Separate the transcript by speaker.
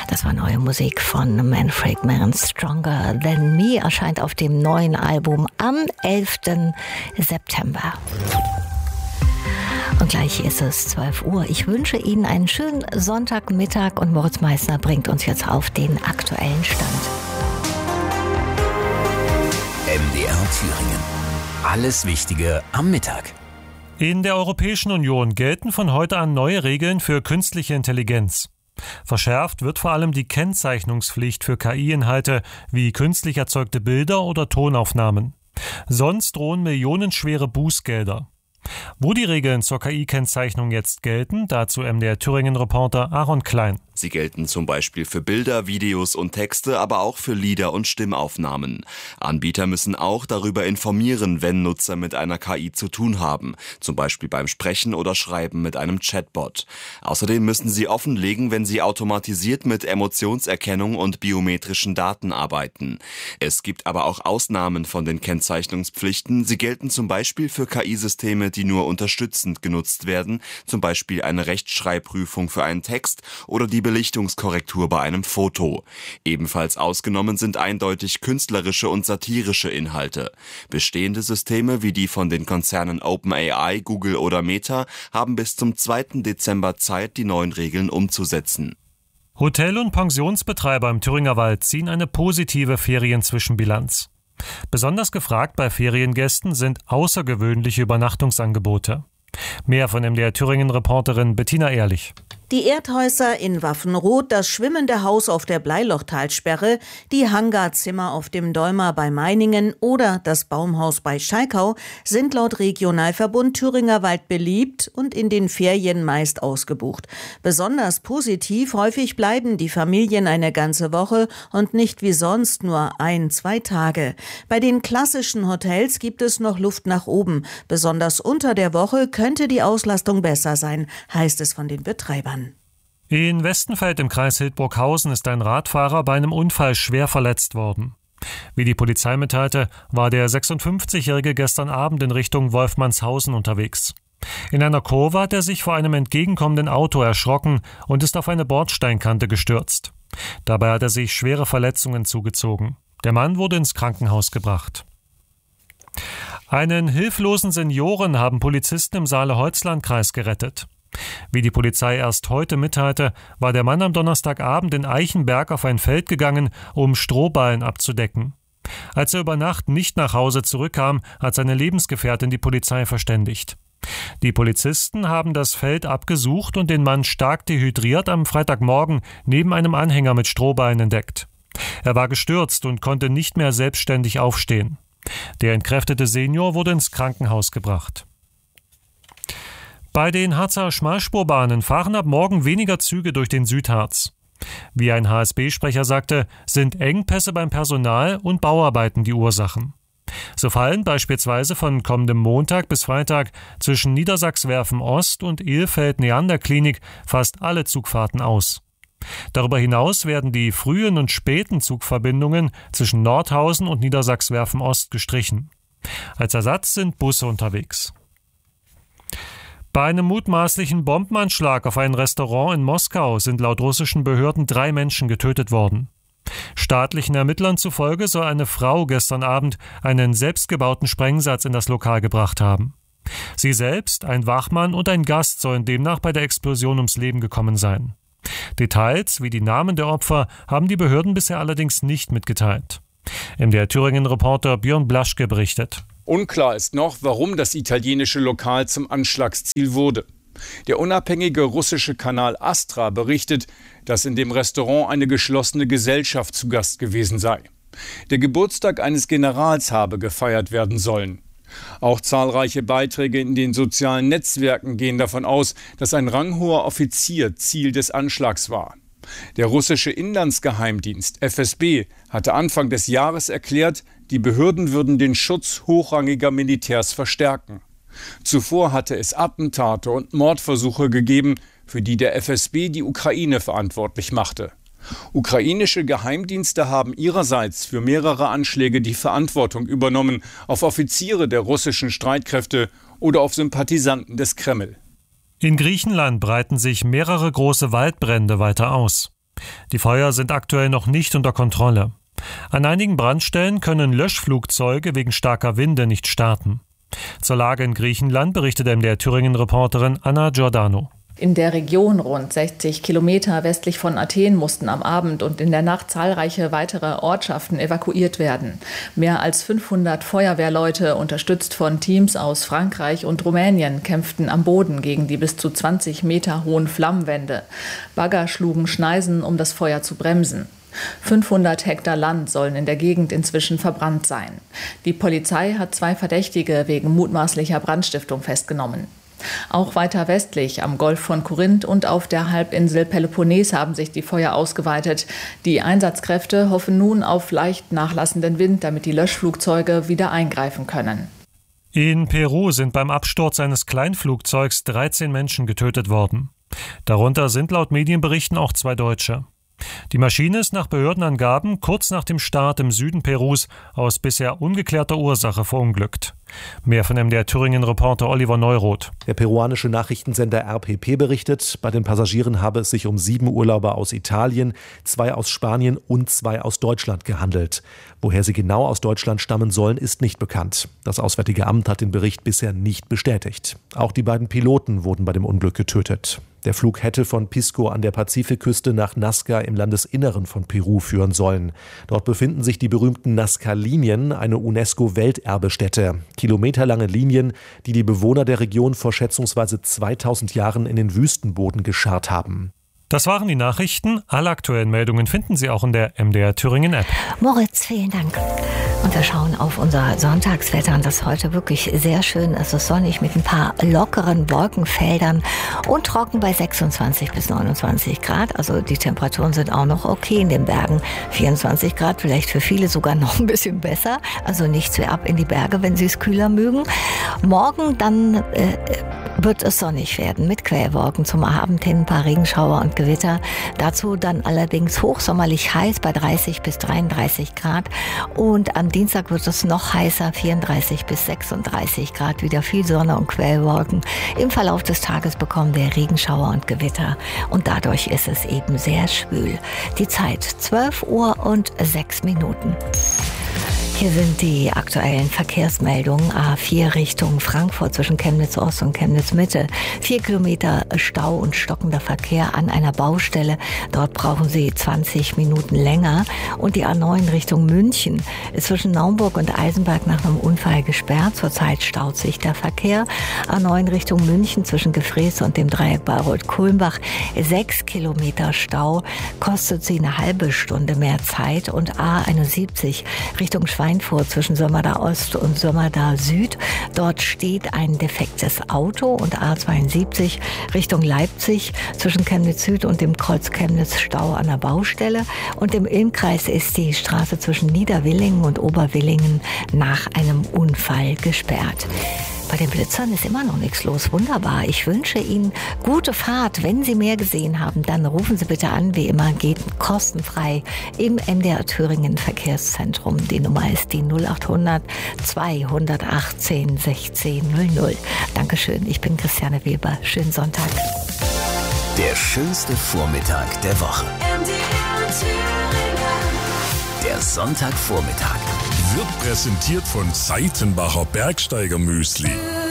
Speaker 1: Das war neue Musik von Manfred Mann. Stronger Than Me erscheint auf dem neuen Album am 11. September. Und gleich ist es 12 Uhr. Ich wünsche Ihnen einen schönen Sonntagmittag und Moritz Meissner bringt uns jetzt auf den aktuellen Stand.
Speaker 2: MDR Thüringen. Alles Wichtige am Mittag.
Speaker 3: In der Europäischen Union gelten von heute an neue Regeln für künstliche Intelligenz. Verschärft wird vor allem die Kennzeichnungspflicht für KI-Inhalte wie künstlich erzeugte Bilder oder Tonaufnahmen. Sonst drohen millionenschwere Bußgelder. Wo die Regeln zur KI-Kennzeichnung jetzt gelten, dazu MDR Thüringen-Reporter Aaron Klein.
Speaker 4: Sie gelten zum Beispiel für Bilder, Videos und Texte, aber auch für Lieder und Stimmaufnahmen. Anbieter müssen auch darüber informieren, wenn Nutzer mit einer KI zu tun haben, zum Beispiel beim Sprechen oder Schreiben mit einem Chatbot. Außerdem müssen sie offenlegen, wenn sie automatisiert mit Emotionserkennung und biometrischen Daten arbeiten. Es gibt aber auch Ausnahmen von den Kennzeichnungspflichten. Sie gelten zum Beispiel für KI-Systeme, die nur unterstützend genutzt werden, zum Beispiel eine Rechtschreibprüfung für einen Text oder die Belichtungskorrektur bei einem Foto. Ebenfalls ausgenommen sind eindeutig künstlerische und satirische Inhalte. Bestehende Systeme wie die von den Konzernen OpenAI, Google oder Meta haben bis zum 2. Dezember Zeit, die neuen Regeln umzusetzen.
Speaker 3: Hotel- und Pensionsbetreiber im Thüringer Wald ziehen eine positive Ferienzwischenbilanz. Besonders gefragt bei Feriengästen sind außergewöhnliche Übernachtungsangebote. Mehr von MDR Thüringen-Reporterin Bettina Ehrlich.
Speaker 5: Die Erdhäuser in Waffenroth, das schwimmende Haus auf der Bleilochtalsperre, die Hangarzimmer auf dem Dolmer bei Meiningen oder das Baumhaus bei Schalkau sind laut Regionalverbund Thüringer Wald beliebt und in den Ferien meist ausgebucht. Besonders positiv, häufig bleiben die Familien eine ganze Woche und nicht wie sonst nur 1-2 Tage. Bei den klassischen Hotels gibt es noch Luft nach oben. Besonders unter der Woche könnte die Auslastung besser sein, heißt es von den Betreibern.
Speaker 3: In Westenfeld im Kreis Hildburghausen ist ein Radfahrer bei einem Unfall schwer verletzt worden. Wie die Polizei mitteilte, war der 56-Jährige gestern Abend in Richtung Wolfmannshausen unterwegs. In einer Kurve hat er sich vor einem entgegenkommenden Auto erschrocken und ist auf eine Bordsteinkante gestürzt. Dabei hat er sich schwere Verletzungen zugezogen. Der Mann wurde ins Krankenhaus gebracht. Einen hilflosen Senioren haben Polizisten im Saale-Holzland-Kreis gerettet. Wie die Polizei erst heute mitteilte, war der Mann am Donnerstagabend in Eichenberg auf ein Feld gegangen, um Strohballen abzudecken. Als er über Nacht nicht nach Hause zurückkam, hat seine Lebensgefährtin die Polizei verständigt. Die Polizisten haben das Feld abgesucht und den Mann stark dehydriert am Freitagmorgen neben einem Anhänger mit Strohballen entdeckt. Er war gestürzt und konnte nicht mehr selbstständig aufstehen. Der entkräftete Senior wurde ins Krankenhaus gebracht. Bei den Harzer Schmalspurbahnen fahren ab morgen weniger Züge durch den Südharz. Wie ein HSB-Sprecher sagte, sind Engpässe beim Personal und Bauarbeiten die Ursachen. So fallen beispielsweise von kommendem Montag bis Freitag zwischen Niedersachswerfen Ost und Ilfeld-Neander-Klinik fast alle Zugfahrten aus. Darüber hinaus werden die frühen und späten Zugverbindungen zwischen Nordhausen und Niedersachswerfen Ost gestrichen. Als Ersatz sind Busse unterwegs. Bei einem mutmaßlichen Bombenanschlag auf ein Restaurant in Moskau sind laut russischen Behörden 3 Menschen getötet worden. Staatlichen Ermittlern zufolge soll eine Frau gestern Abend einen selbstgebauten Sprengsatz in das Lokal gebracht haben. Sie selbst, ein Wachmann und ein Gast sollen demnach bei der Explosion ums Leben gekommen sein. Details wie die Namen der Opfer haben die Behörden bisher allerdings nicht mitgeteilt. MDR Thüringen-Reporter Björn Blaschke berichtet.
Speaker 6: Unklar ist noch, warum das italienische Lokal zum Anschlagsziel wurde. Der unabhängige russische Kanal Astra berichtet, dass in dem Restaurant eine geschlossene Gesellschaft zu Gast gewesen sei. Der Geburtstag eines Generals habe gefeiert werden sollen. Auch zahlreiche Beiträge in den sozialen Netzwerken gehen davon aus, dass ein ranghoher Offizier Ziel des Anschlags war. Der russische Inlandsgeheimdienst FSB hatte Anfang des Jahres erklärt, die Behörden würden den Schutz hochrangiger Militärs verstärken. Zuvor hatte es Attentate und Mordversuche gegeben, für die der FSB die Ukraine verantwortlich machte. Ukrainische Geheimdienste haben ihrerseits für mehrere Anschläge die Verantwortung übernommen, auf Offiziere der russischen Streitkräfte oder auf Sympathisanten des Kreml.
Speaker 3: In Griechenland breiten sich mehrere große Waldbrände weiter aus. Die Feuer sind aktuell noch nicht unter Kontrolle. An einigen Brandstellen können Löschflugzeuge wegen starker Winde nicht starten. Zur Lage in Griechenland berichtet MDR Thüringen-Reporterin Anna Giordano.
Speaker 7: In der Region rund 60 Kilometer westlich von Athen mussten am Abend und in der Nacht zahlreiche weitere Ortschaften evakuiert werden. Mehr als 500 Feuerwehrleute, unterstützt von Teams aus Frankreich und Rumänien, kämpften am Boden gegen die bis zu 20 Meter hohen Flammenwände. Bagger schlugen Schneisen, um das Feuer zu bremsen. 500 Hektar Land sollen in der Gegend inzwischen verbrannt sein. Die Polizei hat 2 Verdächtige wegen mutmaßlicher Brandstiftung festgenommen. Auch weiter westlich am Golf von Korinth und auf der Halbinsel Peloponnes haben sich die Feuer ausgeweitet. Die Einsatzkräfte hoffen nun auf leicht nachlassenden Wind, damit die Löschflugzeuge wieder eingreifen können.
Speaker 3: In Peru sind beim Absturz eines Kleinflugzeugs 13 Menschen getötet worden. Darunter sind laut Medienberichten auch 2 Deutsche. Die Maschine ist nach Behördenangaben kurz nach dem Start im Süden Perus aus bisher ungeklärter Ursache verunglückt. Mehr von MDR Thüringen-Reporter Oliver Neuroth.
Speaker 8: Der peruanische Nachrichtensender RPP berichtet, bei den Passagieren habe es sich um 7 Urlauber aus Italien, 2 aus Spanien und 2 aus Deutschland gehandelt. Woher sie genau aus Deutschland stammen sollen, ist nicht bekannt. Das Auswärtige Amt hat den Bericht bisher nicht bestätigt. Auch die beiden Piloten wurden bei dem Unglück getötet. Der Flug hätte von Pisco an der Pazifikküste nach Nazca im Landesinneren von Peru führen sollen. Dort befinden sich die berühmten Nazca-Linien, eine UNESCO-Welterbestätte. Kilometerlange Linien, die die Bewohner der Region vor schätzungsweise 2000 Jahren in den Wüstenboden gescharrt haben.
Speaker 3: Das waren die Nachrichten. Alle aktuellen Meldungen finden Sie auch in der MDR Thüringen App.
Speaker 1: Moritz, vielen Dank. Und wir schauen auf unser Sonntagswetter und das heute wirklich sehr schön. Es ist sonnig mit ein paar lockeren Wolkenfeldern und trocken bei 26 bis 29 Grad. Also die Temperaturen sind auch noch okay in den Bergen. 24 Grad, vielleicht für viele sogar noch ein bisschen besser. Also nichts wie ab in die Berge, wenn Sie es kühler mögen. Morgen dann wird es sonnig werden mit Quellwolken, zum Abend hin ein paar Regenschauer und Gewitter. Dazu dann allerdings hochsommerlich heiß bei 30 bis 33 Grad. Und am Dienstag wird es noch heißer, 34 bis 36 Grad, wieder viel Sonne und Quellwolken. Im Verlauf des Tages bekommen wir Regenschauer und Gewitter und dadurch ist es eben sehr schwül. Die Zeit 12 Uhr und 6 Minuten. Hier sind die aktuellen Verkehrsmeldungen. A4 Richtung Frankfurt zwischen Chemnitz Ost und Chemnitz Mitte. 4 Kilometer Stau und stockender Verkehr an einer Baustelle. Dort brauchen Sie 20 Minuten länger. Und die A9 Richtung München ist zwischen Naumburg und Eisenberg nach einem Unfall gesperrt. Zurzeit staut sich der Verkehr. A9 Richtung München zwischen Gefrees und dem Dreieck Bayreuth-Kulmbach. 6 Kilometer Stau. Kostet Sie eine halbe Stunde mehr Zeit. Und A71 Richtung Schweinfurt zwischen Sömmerda Ost und Sömmerda Süd. Dort steht ein defektes Auto und A72 Richtung Leipzig zwischen Chemnitz Süd und dem Kreuz Chemnitz Stau an der Baustelle. Und im Innkreis ist die Straße zwischen Niederwillingen und Oberwillingen nach einem Unfall gesperrt. Bei den Blitzern ist immer noch nichts los. Wunderbar. Ich wünsche Ihnen gute Fahrt. Wenn Sie mehr gesehen haben, dann rufen Sie bitte an. Wie immer geht kostenfrei im MDR Thüringen Verkehrszentrum. Die Nummer ist die 0800 218 1600. Dankeschön. Ich bin Christiane Weber. Schönen Sonntag.
Speaker 2: Der schönste Vormittag der Woche.
Speaker 9: MDR Thüringen.
Speaker 2: Der Sonntagvormittag.
Speaker 10: Wird präsentiert von Seitenbacher Bergsteiger Müsli.